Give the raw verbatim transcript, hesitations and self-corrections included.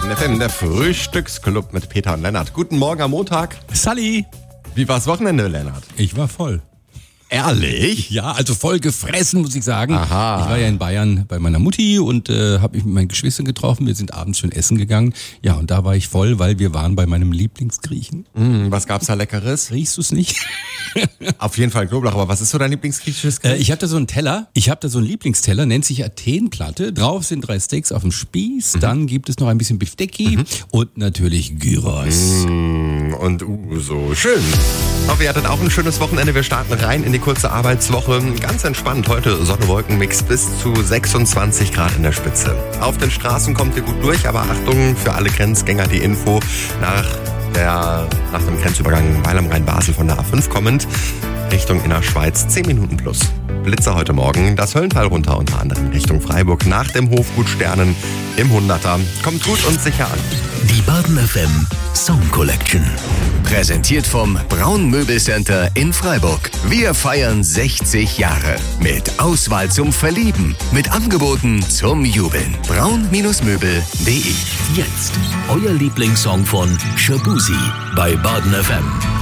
N F M, der Frühstücksclub mit Peter und Lennart. Guten Morgen am Montag. Sally. Wie war's Wochenende, Lennart? Ich war voll. Ehrlich? Ja, also voll gefressen, muss ich sagen. Aha. Ich war ja in Bayern bei meiner Mutti und äh, habe mich mit meinen Geschwistern getroffen. Wir sind abends schön essen gegangen. Ja, und da war ich voll, weil wir waren bei meinem Lieblingsgriechen. Mm, was gab's da Leckeres? Riechst du's nicht? Auf jeden Fall Knoblauch, aber was ist so dein Lieblingsgriechisches Äh, Gericht? ich habe da so einen Teller. Ich habe da so einen Lieblingsteller, nennt sich Athenplatte. Drauf sind drei Steaks auf dem Spieß. Mhm. Dann gibt es noch ein bisschen Biftekki mhm. und natürlich Gyros. Mm, und uh, so schön. Ich hoffe, ihr hattet auch ein schönes Wochenende. Wir starten rein in die kurze Arbeitswoche. Ganz entspannt. Heute Sonne-Wolken-Mix bis zu sechsundzwanzig Grad in der Spitze. Auf den Straßen kommt ihr gut durch, aber Achtung für alle Grenzgänger, die Info nach der, nach dem Grenzübergang Weil am Rhein-Basel von der A fünf kommend Richtung Innerschweiz zehn Minuten plus. Blitzer heute Morgen, das Höllental runter, unter anderem Richtung Freiburg, nach dem Hofgut Sternen im Hunderter. Kommt gut und sicher an. Die Baden F M Song Collection. Präsentiert vom Braun Möbelcenter in Freiburg. Wir feiern sechzig Jahre. Mit Auswahl zum Verlieben. Mit Angeboten zum Jubeln. braun Möbel punkt de. Jetzt euer Lieblingssong von Shabuzi bei Baden F M.